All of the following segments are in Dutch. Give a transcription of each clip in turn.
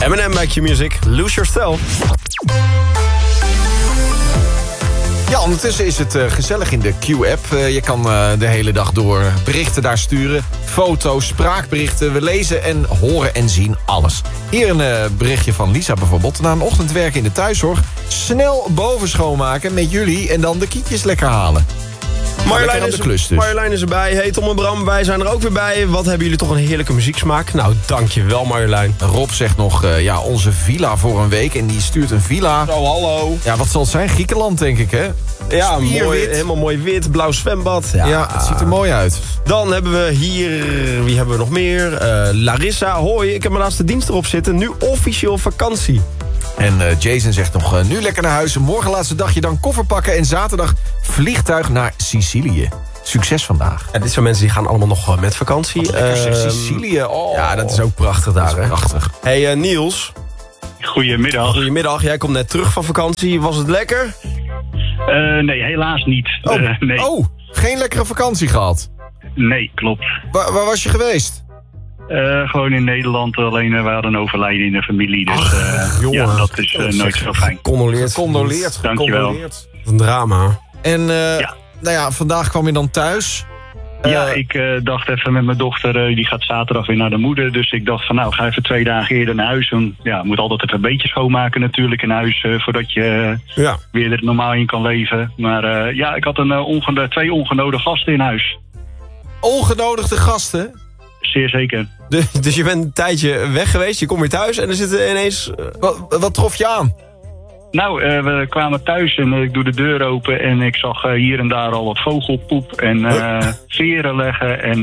Eminem bij Q-Music, Lose Yourself. Ja, ondertussen is het gezellig in de Q-app. Je kan de hele dag door berichten daar sturen. Foto's, spraakberichten. We lezen en horen en zien alles. Hier een berichtje van Lisa bijvoorbeeld. Na een ochtend werken in de thuiszorg. Snel boven schoonmaken met jullie en dan de kietjes lekker halen. Marjolein is erbij. Hey Tom en Bram, wij zijn er ook weer bij. Wat hebben jullie toch een heerlijke muzieksmaak. Nou, dankjewel Marjolein. Rob zegt nog, onze villa voor een week. En die stuurt een villa. Oh, hallo. Ja, wat zal het zijn? Griekenland, denk ik, hè? Ja, mooi, helemaal mooi wit, blauw zwembad. Ja, het ziet er mooi uit. Dan hebben we hier, wie hebben we nog meer? Larissa, hoi, ik heb mijn laatste dienst erop zitten. Nu officieel vakantie. En Jason zegt nog, nu lekker naar huis. Morgen laatste dagje dan koffer pakken. En zaterdag vliegtuig naar Sicilië. Succes vandaag. Ja, dit zijn mensen die gaan allemaal nog met vakantie. Sicilië, oh. Ja, dat is ook prachtig daar, hè? Prachtig. Hey Niels. Goedemiddag. Goedemiddag, jij komt net terug van vakantie. Was het lekker? Nee, helaas niet. Nee. Geen lekkere vakantie gehad? Nee, klopt. Waar was je geweest? Gewoon in Nederland, alleen we hadden een overlijden in de familie. Dus jongen, ja, dat is nooit zo fijn. Condoleerd. Dankjewel. Wat een drama. En vandaag kwam je dan thuis. Ja, ik dacht even met mijn dochter, die gaat zaterdag weer naar de moeder. Dus ik dacht van nou, ga even 2 dagen eerder naar huis. En, ja, moet altijd even een beetje schoonmaken natuurlijk in huis. Voordat je weer er normaal in kan leven. Maar ik had 2 ongenodigde gasten in huis. Ongenodigde gasten? Zeer zeker. Dus je bent een tijdje weg geweest, je komt weer thuis en er zitten ineens... Wat trof je aan? Nou, we kwamen thuis en ik doe de deur open en ik zag hier en daar al wat vogelpoep en veren leggen. En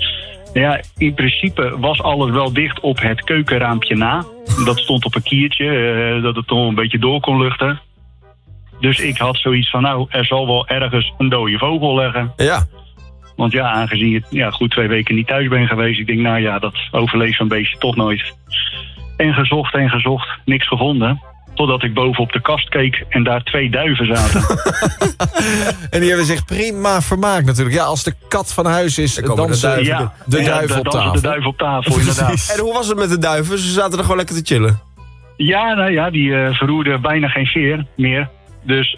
in principe was alles wel dicht op het keukenraampje na. Dat stond op een kiertje, dat het toch een beetje door kon luchten. Dus ik had zoiets van, nou, er zal wel ergens een dode vogel liggen. Ja. Want ja, aangezien je goed 2 weken niet thuis bent geweest, ik denk, nou ja, dat overleeft zo'n beestje toch nooit. En gezocht, niks gevonden. Totdat ik boven op de kast keek en daar 2 duiven zaten. En die hebben zich prima vermaakt natuurlijk. Ja, als de kat van huis is, dan de duiven op tafel. De duiven op tafel, inderdaad. En hoe was het met de duiven? Ze zaten er gewoon lekker te chillen. Ja, nou ja, die verroerden bijna geen veer meer. Dus...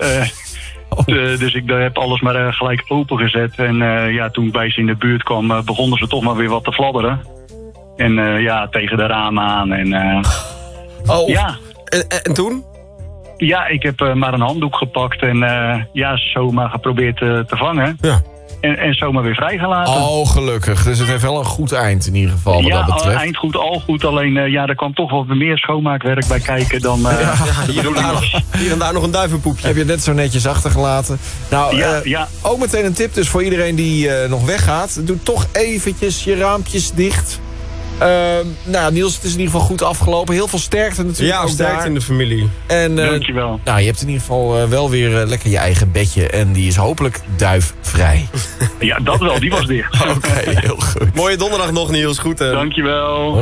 Dus ik heb alles maar gelijk opengezet. En toen ik bij ze in de buurt kwam, begonnen ze toch maar weer wat te fladderen. En tegen de ramen aan. En toen? Ja, ik heb maar een handdoek gepakt en zomaar geprobeerd te vangen. Ja. En zomaar weer vrijgelaten. Oh, gelukkig. Dus het heeft wel een goed eind in ieder geval wat dat betreft. Ja, eind goed, al goed. Alleen, er kwam toch wel meer schoonmaakwerk bij kijken dan... hier en daar nog een duivenpoepje. Heb je net zo netjes achtergelaten. Nou, ook meteen een tip dus voor iedereen die nog weggaat. Doe toch eventjes je raampjes dicht. Niels, het is in ieder geval goed afgelopen. Heel veel sterkte natuurlijk. Ja, sterkte in de familie. En, dankjewel. Nou, je hebt in ieder geval wel weer lekker je eigen bedje. En die is hopelijk duifvrij. Ja, dat wel. Die was dicht. Oké, heel goed. Mooie donderdag nog, Niels. Goed, hè? Dankjewel.